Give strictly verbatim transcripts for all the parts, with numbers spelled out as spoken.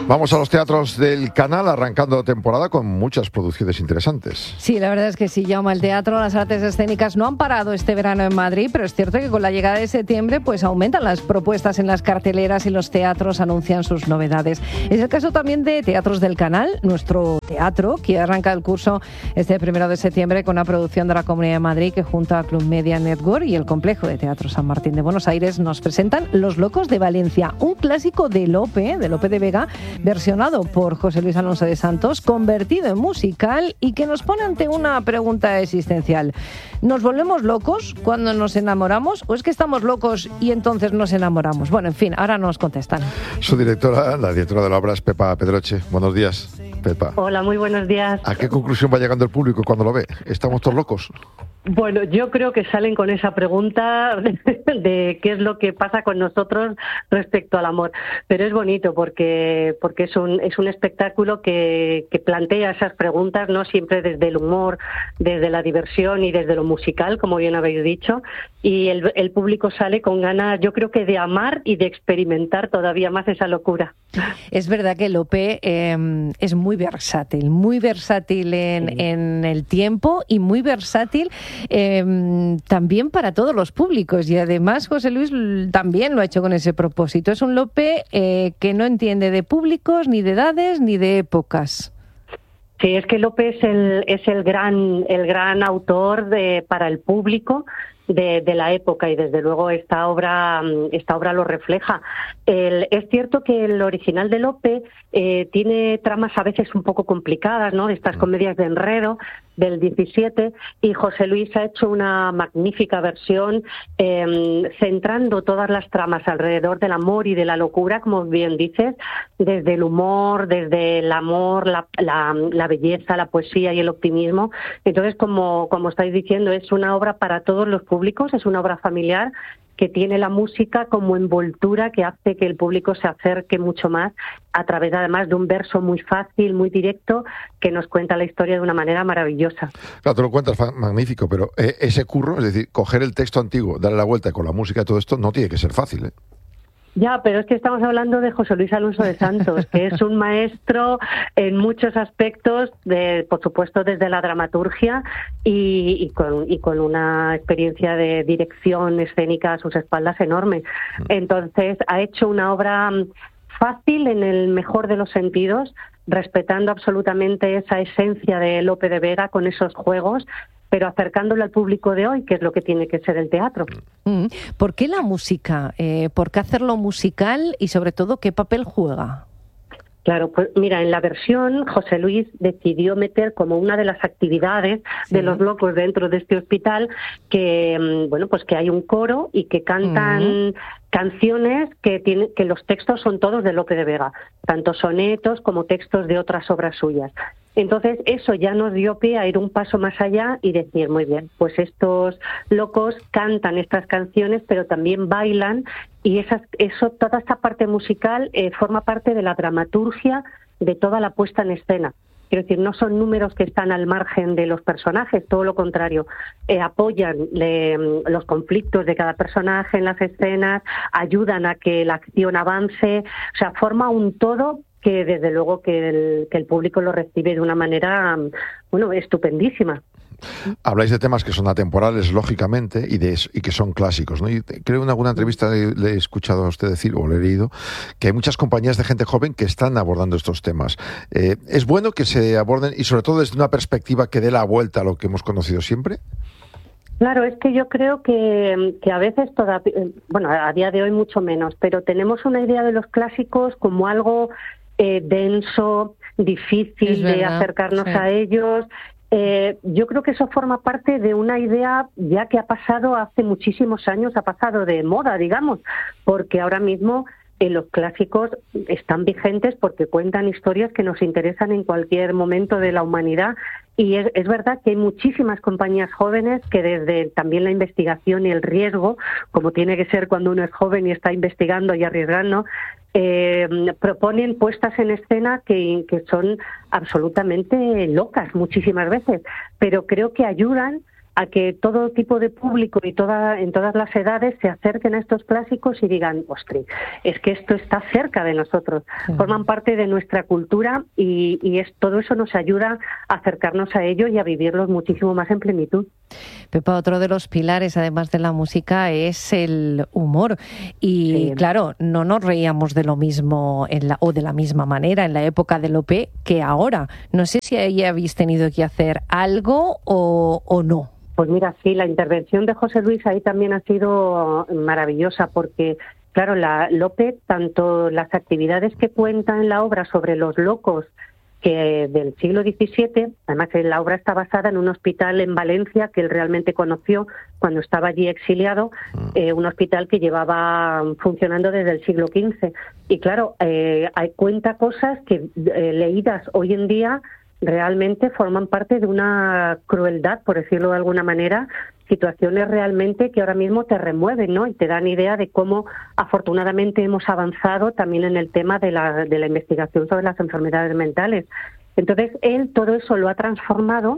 Vamos a los teatros del Canal, arrancando temporada con muchas producciones interesantes. Sí, la verdad es que sí, Jaume, el teatro, las artes escénicas no han parado este verano en Madrid, pero es cierto que con la llegada de septiembre pues aumentan las propuestas en las carteleras y los teatros anuncian sus novedades. Es el caso también de Teatros del Canal, nuestro teatro, que arranca el curso este primero de septiembre con una producción de la Comunidad de Madrid que junto a Club Media Network y el Complejo de Teatro San Martín de Buenos Aires nos presentan Los Locos de Valencia, un clásico de Lope, de Lope de Vega, versionado por José Luis Alonso de Santos, convertido en musical y que nos pone ante una pregunta existencial. ¿Nos volvemos locos cuando nos enamoramos o es que estamos locos y entonces nos enamoramos? Bueno, en fin, ahora nos contestan. Su directora, la directora de la obra es Pepa Pedroche. Buenos días, Pepa. Hola, muy buenos días. ¿A qué conclusión va llegando el público cuando lo ve? ¿Estamos todos locos? Bueno, yo creo que salen con esa pregunta de, de qué es lo que pasa con nosotros respecto al amor. Pero es bonito porque porque es un es un espectáculo que, que plantea esas preguntas, no siempre desde el humor, desde la diversión y desde lo musical, como bien habéis dicho. Y el, el público sale con ganas, yo creo que de amar y de experimentar todavía más esa locura. Es verdad que Lope eh, es muy versátil, muy versátil en, sí. en el tiempo y muy versátil Eh, también para todos los públicos y además José Luis también lo ha hecho con ese propósito. Es un Lope eh, que no entiende de públicos, ni de edades, ni de épocas. Sí, es que Lope es el, es el gran el gran autor de, para el público de, de la época y desde luego esta obra esta obra lo refleja. El, es cierto que el original de Lope eh, tiene tramas a veces un poco complicadas, ¿no? Estas comedias de enredo del diecisiete, y José Luis ha hecho una magnífica versión eh, centrando todas las tramas alrededor del amor y de la locura, como bien dices, desde el humor, desde el amor, la, la, la belleza, la poesía y el optimismo. Entonces, como, como estáis diciendo, es una obra para todos los públicos, es una obra familiar que tiene la música como envoltura que hace que el público se acerque mucho más a través además de un verso muy fácil, muy directo, que nos cuenta la historia de una manera maravillosa. Claro, tú lo cuentas magnífico, pero eh, ese curro, es decir, coger el texto antiguo, darle la vuelta y con la música y todo esto, no tiene que ser fácil, ¿eh? Ya, pero es que estamos hablando de José Luis Alonso de Santos, que es un maestro en muchos aspectos, de, por supuesto desde la dramaturgia y, y, con, y con una experiencia de dirección escénica a sus espaldas enorme. Entonces ha hecho una obra fácil en el mejor de los sentidos, respetando absolutamente esa esencia de Lope de Vega con esos juegos, pero acercándolo al público de hoy, que es lo que tiene que ser el teatro. ¿Por qué la música? Eh, ¿Por qué hacerlo musical? Y sobre todo, ¿qué papel juega? Claro, pues mira, en la versión José Luis decidió meter como una de las actividades sí. de los locos dentro de este hospital que, bueno, pues que hay un coro y que cantan uh-huh. canciones que tienen, que los textos son todos de Lope de Vega, tanto sonetos como textos de otras obras suyas. Entonces eso ya nos dio pie a ir un paso más allá y decir, muy bien, pues estos locos cantan estas canciones, pero también bailan y esas, eso, toda esta parte musical eh, forma parte de la dramaturgia de toda la puesta en escena. Quiero decir, no son números que están al margen de los personajes, todo lo contrario, eh, apoyan le, los conflictos de cada personaje en las escenas, ayudan a que la acción avance, o sea, forma un todo que desde luego que el, que el público lo recibe de una manera, bueno, estupendísima. Habláis de temas que son atemporales, lógicamente, y, de, y que son clásicos, ¿no? Y creo que en alguna entrevista le, le he escuchado a usted decir, o le he leído, que hay muchas compañías de gente joven que están abordando estos temas. Eh, ¿Es bueno que se aborden, y sobre todo desde una perspectiva que dé la vuelta a lo que hemos conocido siempre? Claro, es que yo creo que, que a veces todavía, bueno, a día de hoy mucho menos, pero tenemos una idea de los clásicos como algo eh, denso, difícil de acercarnos sí. a ellos. Eh, yo creo que eso forma parte de una idea ya que ha pasado hace muchísimos años, ha pasado de moda, digamos, porque ahora mismo eh, los clásicos están vigentes porque cuentan historias que nos interesan en cualquier momento de la humanidad. Y es, es verdad que hay muchísimas compañías jóvenes que desde también la investigación y el riesgo, como tiene que ser cuando uno es joven y está investigando y arriesgando, eh, proponen puestas en escena que, que son absolutamente locas muchísimas veces, pero creo que ayudan a que todo tipo de público y toda, en todas las edades se acerquen a estos clásicos y digan, ostras, es que esto está cerca de nosotros, sí. Forman parte de nuestra cultura y, y es, todo eso nos ayuda a acercarnos a ello y a vivirlos muchísimo más en plenitud. Pepa, otro de los pilares, además de la música, es el humor. Y sí. Claro, no nos reíamos de lo mismo en la, o de la misma manera en la época del O P que ahora. No sé si ahí habéis tenido que hacer algo o, o no. Pues mira, sí, la intervención de José Luis ahí también ha sido maravillosa porque, claro, la Lope, tanto las actividades que cuenta en la obra sobre los locos que del siglo diecisiete, además la obra está basada en un hospital en Valencia que él realmente conoció cuando estaba allí exiliado, eh, un hospital que llevaba funcionando desde el siglo quince. Y claro, eh, cuenta cosas que eh, leídas hoy en día realmente forman parte de una crueldad, por decirlo de alguna manera, situaciones realmente que ahora mismo te remueven, ¿no? Y te dan idea de cómo afortunadamente hemos avanzado también en el tema de la, de la investigación sobre las enfermedades mentales. Entonces, él todo eso lo ha transformado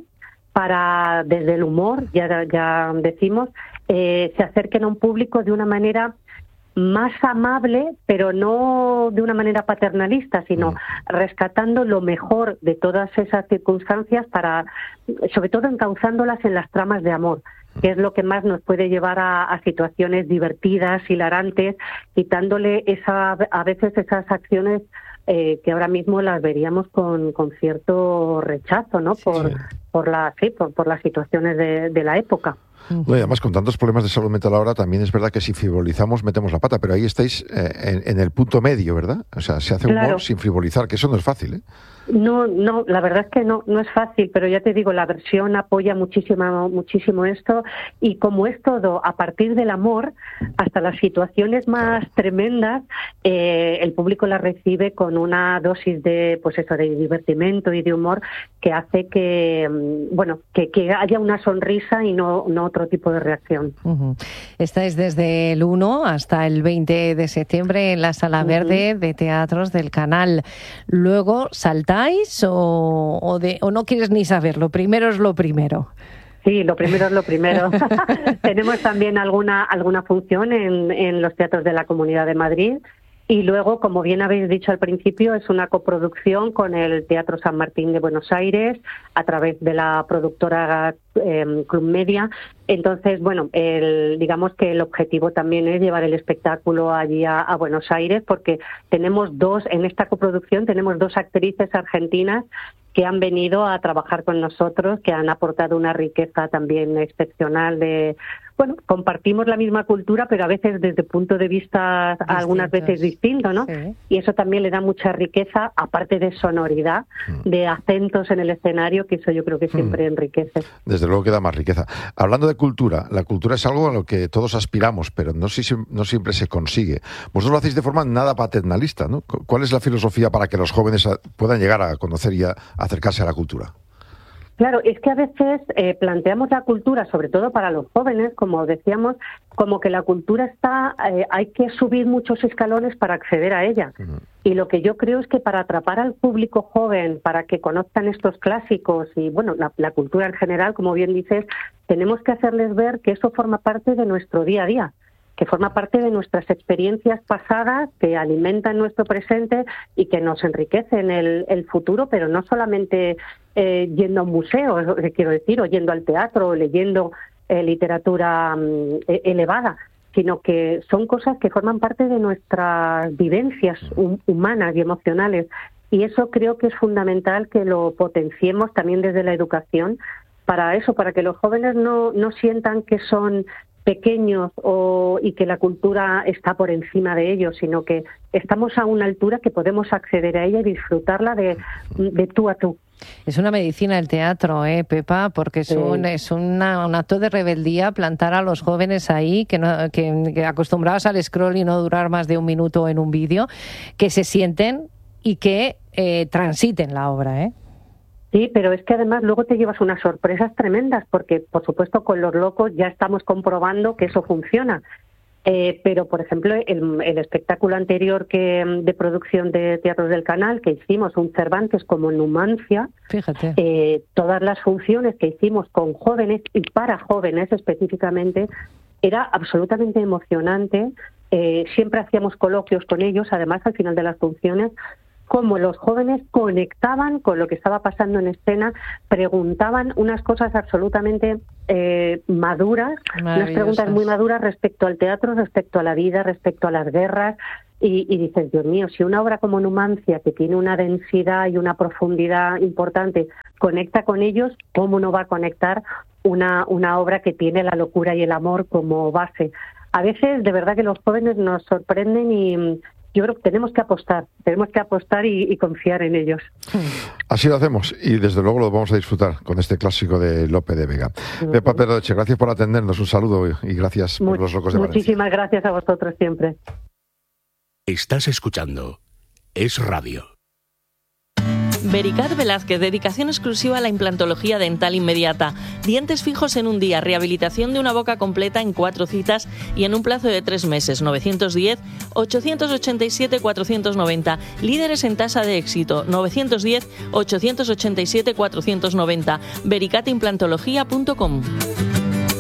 para, desde el humor, ya, ya decimos, eh, se acerquen a un público de una manera más amable, pero no de una manera paternalista, sino rescatando lo mejor de todas esas circunstancias para, sobre todo encauzándolas en las tramas de amor, que es lo que más nos puede llevar a, a situaciones divertidas, hilarantes, quitándole esa, a veces esas acciones eh, que ahora mismo las veríamos con, con cierto rechazo, ¿no? Por, sí. por, la, sí, por, por las situaciones de, de la época. No, y además, con tantos problemas de salud mental ahora, también es verdad que si frivolizamos metemos la pata, pero ahí estáis eh, en, en el punto medio, ¿verdad? O sea, se hace humor claro. sin frivolizar, que eso no es fácil, ¿eh? No, no, la verdad es que no, no es fácil, pero ya te digo, la versión apoya muchísimo, muchísimo esto, y como es todo a partir del amor, hasta las situaciones más claro. tremendas, eh, el público la recibe con una dosis de, pues eso, de divertimento y de humor que hace que, bueno, que, que haya una sonrisa y no, no otro tipo de reacción. Uh-huh. Estáis desde el uno hasta el veinte de septiembre en la Sala uh-huh. Verde de Teatros del Canal. Luego saltáis o, o, de, o no quieres ni saberlo, primero es lo primero. Sí, lo primero es lo primero. Tenemos también alguna alguna función en, en los teatros de la Comunidad de Madrid. Y luego, como bien habéis dicho al principio, es una coproducción con el Teatro San Martín de Buenos Aires a través de la productora eh, Club Media. Entonces, bueno, el, digamos que el objetivo también es llevar el espectáculo allí a, a Buenos Aires, porque tenemos dos, en esta coproducción tenemos dos actrices argentinas que han venido a trabajar con nosotros, que han aportado una riqueza también excepcional de... Bueno, compartimos la misma cultura, pero a veces desde punto de vista distintos. Algunas veces distinto, ¿no? Sí. Y eso también le da mucha riqueza, aparte de sonoridad, mm. de acentos en el escenario, que eso yo creo que siempre mm. enriquece. Desde luego que da más riqueza. Hablando de cultura, la cultura es algo a lo que todos aspiramos, pero no, si, no siempre se consigue. Vosotros lo hacéis de forma nada paternalista, ¿no? ¿Cuál es la filosofía para que los jóvenes puedan llegar a conocer y a acercarse a la cultura? Claro, es que a veces eh, planteamos la cultura, sobre todo para los jóvenes, como decíamos, como que la cultura está, eh, hay que subir muchos escalones para acceder a ella. Uh-huh. Y lo que yo creo es que para atrapar al público joven, para que conozcan estos clásicos y, bueno, la, la cultura en general, como bien dices, tenemos que hacerles ver que eso forma parte de nuestro día a día, que forma parte de nuestras experiencias pasadas, que alimentan nuestro presente y que nos enriquecen el, el futuro, pero no solamente eh, yendo a un museo, es lo que quiero decir, o yendo al teatro, o leyendo eh, literatura um, elevada, sino que son cosas que forman parte de nuestras vivencias hum- humanas y emocionales. Y eso creo que es fundamental que lo potenciemos también desde la educación, para eso, para que los jóvenes no, no sientan que son pequeños o, y que la cultura está por encima de ellos, sino que estamos a una altura que podemos acceder a ella y disfrutarla de, de tú a tú. Es una medicina el teatro, ¿eh, Pepa? Porque es, sí. un, es una, un acto de rebeldía plantar a los jóvenes ahí, que, no, que, que acostumbrados al scroll y no durar más de un minuto en un vídeo, que se sienten y que eh, transiten la obra, ¿eh? Sí, pero es que además luego te llevas unas sorpresas tremendas, porque por supuesto con los locos ya estamos comprobando que eso funciona. Eh, pero, por ejemplo, el, el espectáculo anterior que de producción de Teatros del Canal, que hicimos, un Cervantes como Numancia, fíjate, eh, todas las funciones que hicimos con jóvenes y para jóvenes específicamente, era absolutamente emocionante. Eh, siempre hacíamos coloquios con ellos, además al final de las funciones, cómo los jóvenes conectaban con lo que estaba pasando en escena, preguntaban unas cosas absolutamente eh, maduras, unas preguntas muy maduras respecto al teatro, respecto a la vida, respecto a las guerras, y, y dices, Dios mío, si una obra como Numancia, que tiene una densidad y una profundidad importante, conecta con ellos, ¿cómo no va a conectar una, una obra que tiene la locura y el amor como base? A veces, de verdad que los jóvenes nos sorprenden y yo creo que tenemos que apostar, tenemos que apostar y, y confiar en ellos. Así lo hacemos y desde luego lo vamos a disfrutar con este clásico de Lope de Vega. Uh-huh. Pepa Pedroche, gracias por atendernos, un saludo y gracias por Much- los locos de Valencia. Muchísimas gracias a vosotros siempre. Estás escuchando Es Radio. Vericat Velázquez, dedicación exclusiva a la implantología dental inmediata. Dientes fijos en un día, rehabilitación de una boca completa en cuatro citas y en un plazo de tres meses. novecientos diez, ochocientos ochenta y siete, cuatrocientos noventa. Líderes en tasa de éxito. novecientos diez, ochocientos ochenta y siete, cuatrocientos noventa. vericat implantología punto com.